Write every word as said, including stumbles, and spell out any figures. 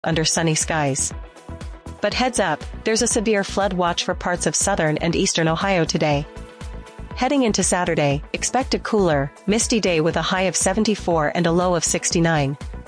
under sunny skies. But heads up, there's a severe flood watch for parts of southern and eastern Ohio today. Heading into Saturday, expect a cooler, misty day with a high of seventy-four and a low of sixty-nine.